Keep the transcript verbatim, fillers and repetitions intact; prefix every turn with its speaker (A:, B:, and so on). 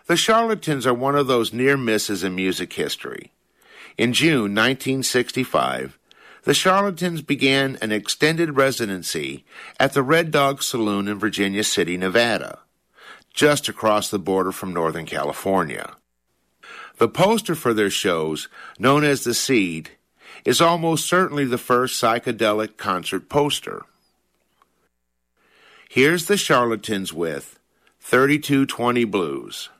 A: The Charlatans are one of those near misses in music history. In June nineteen sixty-five, the Charlatans began an extended residency at the Red Dog Saloon in Virginia City, Nevada, just across the border from Northern California. The poster for their shows, known as The Seed, is almost certainly the first psychedelic concert poster. Here's the Charlatans with thirty-two twenty Blues.